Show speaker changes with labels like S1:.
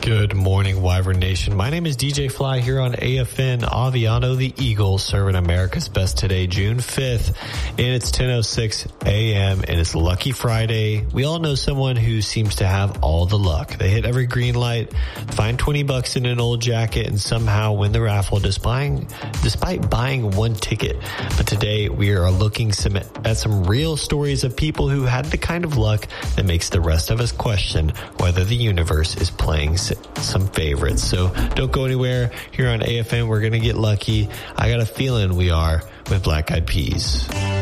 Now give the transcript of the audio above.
S1: Good morning, Wyvern Nation. My name is DJ Fly here on AFN Aviano, the Eagle, serving America's best today, June 5th, and it's 10:06 a.m., and it's Lucky Friday. We all know someone who seems to have all the luck. They hit every green light, find $20 in an old jacket, and somehow win the raffle despite buying one ticket. But today, we are looking at some real stories of people who had the kind of luck that makes the rest of us question whether the universe is playing some favorites. So don't go anywhere. Here on AFN, we're going to get lucky. I got a feeling we are with Black Eyed Peas.